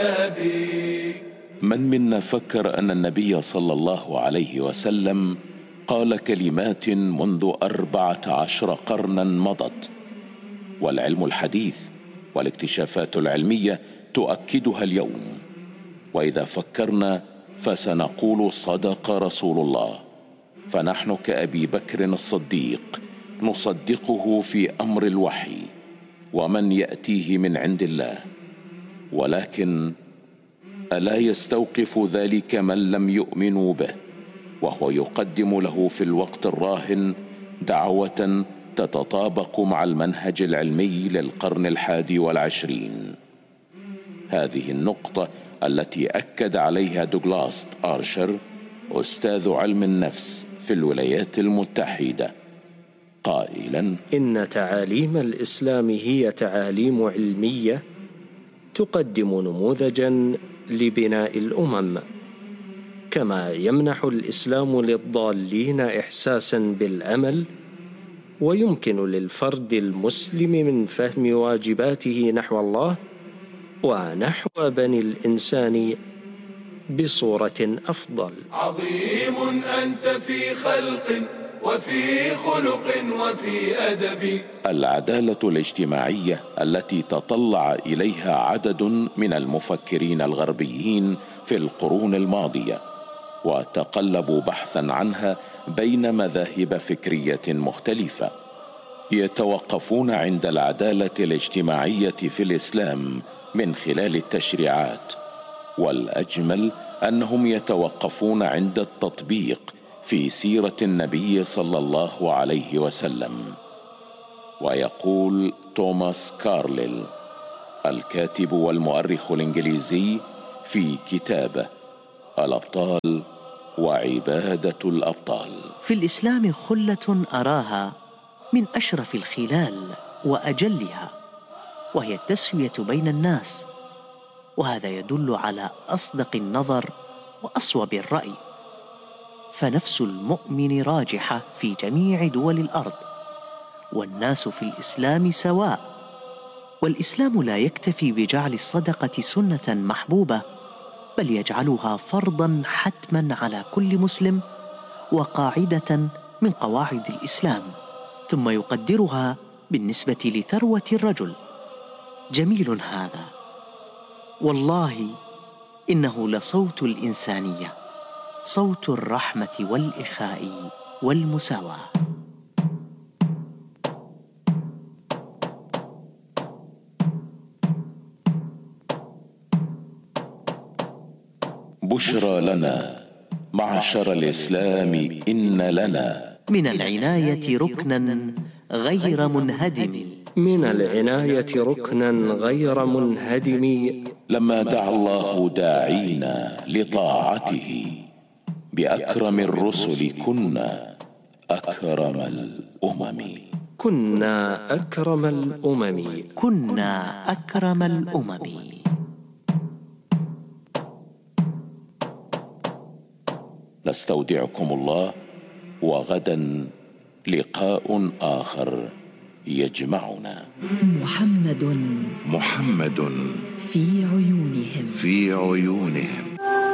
من منا فكر أن النبي صلى الله عليه وسلم قال كلمات منذ 14 قرنا مضت، والعلم الحديث والاكتشافات العلمية تؤكدها اليوم. وإذا فكرنا فسنقول صدق رسول الله، فنحن كأبي بكر الصديق نصدقه في أمر الوحي ومن يأتيه من عند الله. ولكن ألا يستوقف ذلك من لم يؤمنوا به، وهو يقدم له في الوقت الراهن دعوة تتطابق مع المنهج العلمي للقرن 21. هذه النقطة التي أكد عليها دوغلاس آرشر أستاذ علم النفس في الولايات المتحدة، قائلا: إن تعاليم الإسلام هي تعاليم علمية تقدم نموذجا لبناء الأمم، كما يمنح الإسلام للضالين إحساسا بالأمل، ويمكن للفرد المسلم من فهم واجباته نحو الله ونحو بني الإنسان بصورة أفضل. عظيم أنت في خلق وفي خلق وفي أدب. العدالة الاجتماعية التي تطلع إليها عدد من المفكرين الغربيين في القرون الماضية وتقلبوا بحثا عنها بين مذاهب فكرية مختلفة، يتوقفون عند العدالة الاجتماعية في الإسلام من خلال التشريعات، والأجمل أنهم يتوقفون عند التطبيق في سيرة النبي صلى الله عليه وسلم. ويقول توماس كارليل الكاتب والمؤرخ الإنجليزي في كتابه الأبطال وعبادة الأبطال: في الإسلام خلة أراها من أشرف الخلال وأجلها، وهي التسوية بين الناس، وهذا يدل على أصدق النظر وأصوب الرأي، فنفس المؤمن راجحة في جميع دول الأرض، والناس في الإسلام سواء. والإسلام لا يكتفي بجعل الصدقة سنة محبوبة، بل يجعلها فرضا حتما على كل مسلم وقاعدة من قواعد الإسلام، ثم يقدرها بالنسبة لثروة الرجل. جميل هذا، والله إنه لصوت الإنسانية، صوت الرحمة والإخاء والمساواة. بشرى لنا معشر الإسلام إن لنا من العناية ركنا غير منهدم، من العناية ركنا غير منهدم. لما دعا الله داعينا لطاعته بأكرم الرسل كنا أكرم الأمم. كنا أكرم الأمم. كنا أكرم الأمم. نستودعكم الله، وغدا لقاء آخر يجمعنا. محمد محمد في عيونهم. في عيونهم.